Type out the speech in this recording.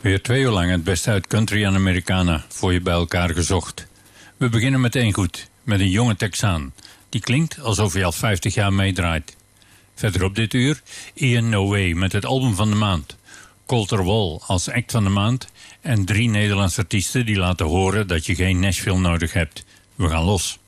Weer 2 uur lang het beste uit country en Americana voor je bij elkaar gezocht. We beginnen met één goed, met een jonge Texaan. Die klinkt alsof hij al 50 jaar meedraait. Verderop dit uur Ian No Way met het album van de maand. Colter Wall als act van de maand. En 3 Nederlandse artiesten die laten horen dat je geen Nashville nodig hebt. We gaan los.